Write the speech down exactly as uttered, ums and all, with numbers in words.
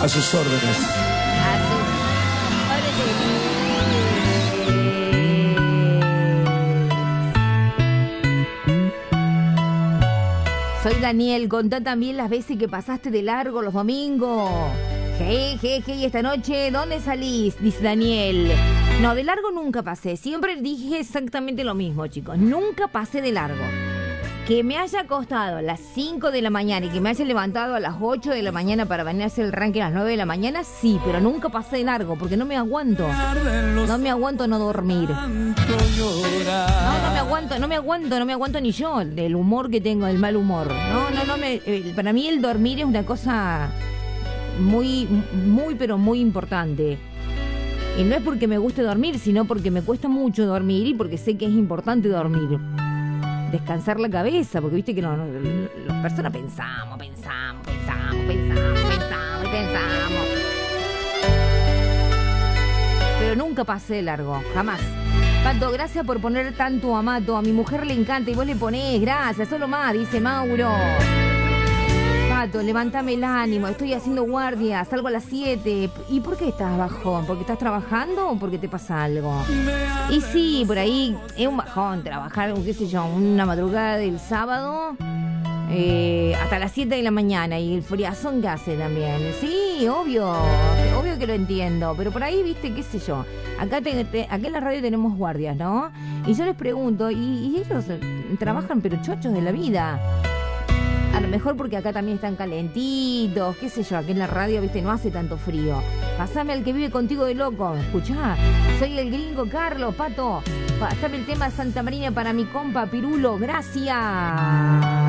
A sus órdenes. A sus órdenes. Soy Daniel, contá también las veces que pasaste de largo los domingos. Hey, hey, hey, esta noche, ¿dónde salís? Dice Daniel. No, de largo nunca pasé. Siempre dije exactamente lo mismo, chicos. Nunca pasé de largo. Que me haya acostado a las cinco de la mañana y que me haya levantado a las ocho de la mañana para venir a hacer el ranking a las nueve de la mañana, sí, pero nunca pasé de largo porque no me aguanto. No me aguanto no dormir. No, no me aguanto, no me aguanto, no me aguanto ni yo del humor que tengo, del mal humor. No, no, no, me, eh, para mí el dormir es una cosa muy, muy, pero muy importante. Y no es porque me guste dormir, sino porque me cuesta mucho dormir y porque sé que es importante dormir. Descansar la cabeza, porque viste que no, no, las personas pensamos, pensamos, pensamos, pensamos, pensamos, pensamos. Pero nunca pasé de largo, jamás. Pato, gracias por poner tanto amato. A mi mujer le encanta y vos le ponés, gracias, solo más, dice Mauro. Pato, levántame el ánimo, estoy haciendo guardia, salgo a las siete. ¿Y por qué estás bajón? ¿Porque estás trabajando o porque te pasa algo? Y sí, por ahí es un bajón trabajar, qué sé yo, una madrugada del sábado eh, hasta las siete de la mañana y el friazón que hace también. Sí, obvio, obvio que lo entiendo, pero por ahí, viste, qué sé yo. Acá, te, te, acá en la radio tenemos guardias, ¿no? Y yo les pregunto, ¿y, y ellos trabajan pero chochos de la vida? A lo mejor porque acá también están calentitos, qué sé yo, aquí en la radio, viste, no hace tanto frío. Pasame al que vive contigo de loco, escuchá, soy el gringo Carlos, Pato. Pasame el tema Santa Marina para mi compa Pirulo, gracias.